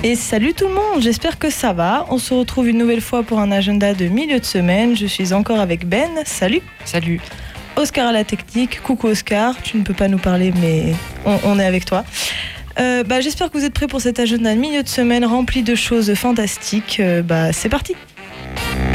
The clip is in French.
Et salut tout le monde, j'espère que ça va. On se retrouve une nouvelle fois pour un agenda de milieu de semaine. Je suis encore avec Ben, salut. Salut. Oscar à la technique, coucou Oscar, tu ne peux pas nous parler mais on est avec toi. J'espère que vous êtes prêts pour cet agenda de milieu de semaine rempli de choses fantastiques. C'est parti.